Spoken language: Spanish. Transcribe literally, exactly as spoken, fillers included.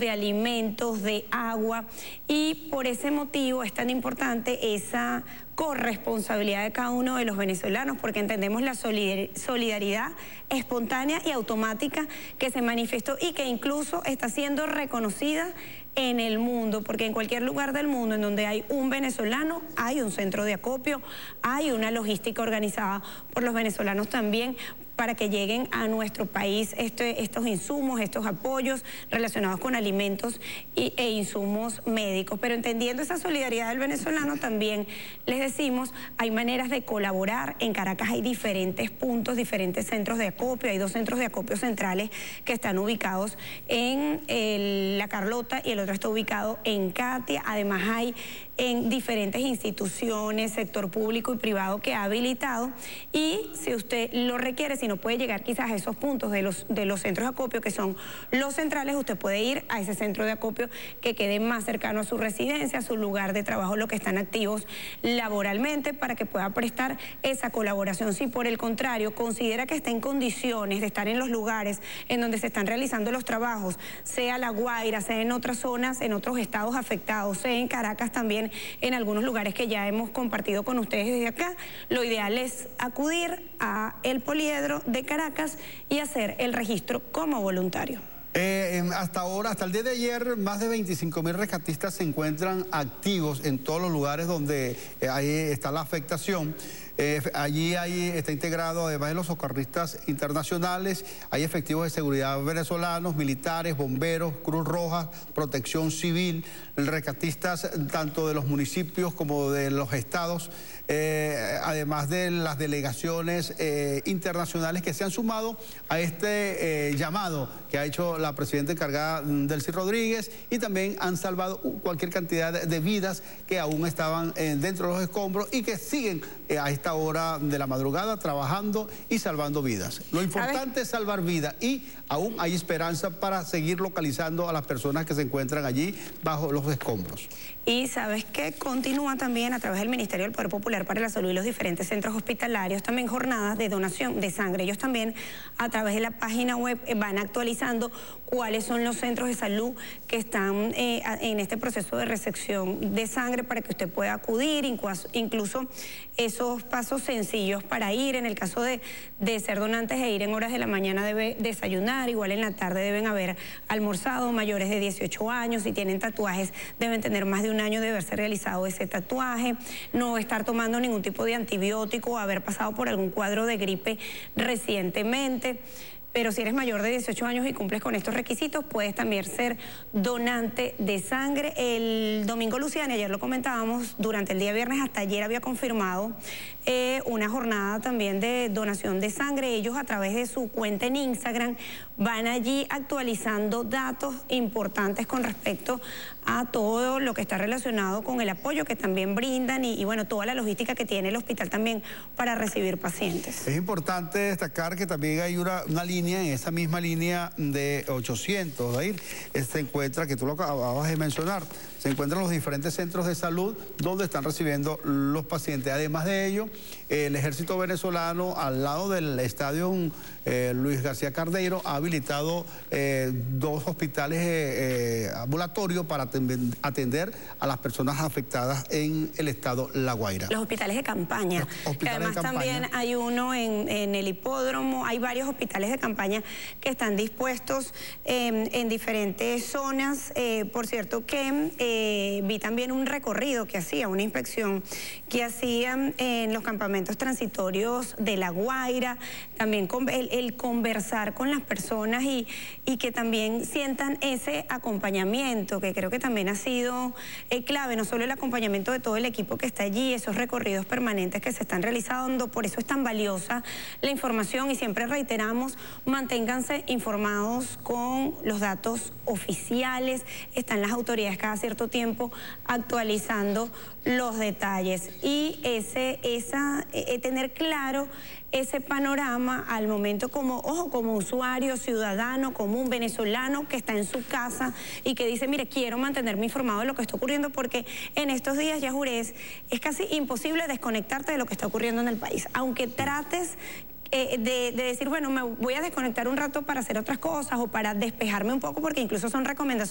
de alimentos, de agua, y por ese motivo es tan importante esa corresponsabilidad de cada uno de los venezolanos, porque entendemos la solidaridad espontánea y automática que se manifestó y que incluso está siendo reconocida en el mundo, porque en cualquier lugar del mundo en donde hay un venezolano, hay un centro de acopio, hay una logística organizada por los venezolanos también, para que lleguen a nuestro país este, estos insumos, estos apoyos relacionados con alimentos y, e insumos médicos. Pero entendiendo esa solidaridad del venezolano, también les decimos, hay maneras de colaborar. En Caracas hay diferentes puntos, diferentes centros de acopio, hay dos centros de acopio centrales que están ubicados en el, La Carlota, y el otro está ubicado en Catia. Además hay en diferentes instituciones, sector público y privado que ha habilitado, y si usted lo requiere, si no puede llegar quizás a esos puntos de los, de los centros de acopio que son los centrales, usted puede ir a ese centro de acopio que quede más cercano a su residencia, a su lugar de trabajo, lo que están activos laboralmente, para que pueda prestar esa colaboración. Si por el contrario considera que está en condiciones de estar en los lugares en donde se están realizando los trabajos, sea La Guaira, sea en otras zonas, en otros estados afectados, sea en Caracas también, en algunos lugares que ya hemos compartido con ustedes desde acá, lo ideal es acudir a el poliedro de Caracas y hacer el registro como voluntario. Eh, hasta ahora, hasta el día de ayer, más de veinticinco mil rescatistas se encuentran activos en todos los lugares donde eh, ahí está la afectación. Eh, allí hay, está integrado, además de los socorristas internacionales, hay efectivos de seguridad venezolanos, militares, bomberos, Cruz Roja, Protección Civil, rescatistas tanto de los municipios como de los estados, eh, además de las delegaciones eh, internacionales que se han sumado a este eh, llamado que ha hecho la presidenta encargada, Delcy Rodríguez, y también han salvado cualquier cantidad de, de vidas que aún estaban eh, dentro de los escombros y que siguen eh, a esta hora de la madrugada trabajando y salvando vidas. Lo importante es salvar vidas, y aún hay esperanza para seguir localizando a las personas que se encuentran allí bajo los escombros. Y sabes que continúa también a través del Ministerio del Poder Popular para la Salud y los diferentes centros hospitalarios también jornadas de donación de sangre. Ellos también a través de la página web van actualizando cuáles son los centros de salud que están eh, en este proceso de recepción de sangre, para que usted pueda acudir, incluso esos pasos sencillos para ir. En el caso de, de ser donantes e ir en horas de la mañana debe desayunar, igual en la tarde deben haber almorzado, mayores de dieciocho años, si tienen tatuajes deben tener más de un año de haberse realizado ese tatuaje, no estar tomando ningún tipo de antibiótico o haber pasado por algún cuadro de gripe recientemente. Pero si eres mayor de dieciocho años y cumples con estos requisitos, puedes también ser donante de sangre. El domingo Luciana, ayer lo comentábamos, durante el día viernes hasta ayer había confirmado eh, una jornada también de donación de sangre. Ellos a través de su cuenta en Instagram van allí actualizando datos importantes con respecto a todo lo que está relacionado con el apoyo que también brindan y, y bueno, toda la logística que tiene el hospital también para recibir pacientes. Es importante destacar que también hay una, una línea, en esa misma línea de ochocientos, ahí se encuentra, que tú lo acabas de mencionar, se encuentran los diferentes centros de salud donde están recibiendo los pacientes. Además de ello, el ejército venezolano, al lado del estadio eh, Luis García Carneiro, ha habilitado eh, dos hospitales eh, eh, ambulatorios para atender a las personas afectadas en el estado La Guaira. Los hospitales de campaña. Los hospitales que además de campaña. También hay uno en, en el hipódromo, hay varios hospitales de campaña que están dispuestos eh, en diferentes zonas. Eh, por cierto que eh, vi también un recorrido que hacía, una inspección que hacían en los campamentos transitorios de La Guaira, también con el, el conversar con las personas y, y que también sientan ese acompañamiento, que creo que también ha sido eh, clave, no solo el acompañamiento de todo el equipo que está allí, esos recorridos permanentes que se están realizando. Por eso es tan valiosa la información y siempre reiteramos, manténganse informados con los datos oficiales, están las autoridades cada cierto tiempo actualizando los detalles y ese, esa, eh, tener claro ese panorama al momento como, ojo, como usuario, ciudadano, común, venezolano que está en su casa y que dice, mire, quiero mantenerme informado de lo que está ocurriendo, porque en estos días, Yajures, es casi imposible desconectarte de lo que está ocurriendo en el país. Aunque trates Eh, de, de decir, bueno, me voy a desconectar un rato para hacer otras cosas o para despejarme un poco, porque incluso son recomendaciones